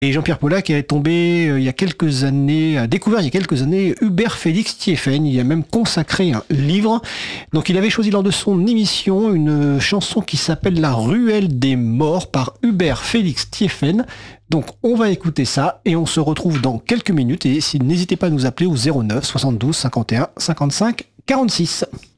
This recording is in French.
Et Jean-Pierre Pollack est tombé il y a quelques années, a découvert il y a quelques années Hubert Félix Thiéfaine. Il a même consacré un livre. Donc il avait choisi lors de son émission une chanson qui s'appelle La Ruelle des Morts par Hubert Félix Thiéfaine. Donc on va écouter ça et on se retrouve dans quelques minutes. Et n'hésitez pas à nous appeler au 09 72 51 55 46.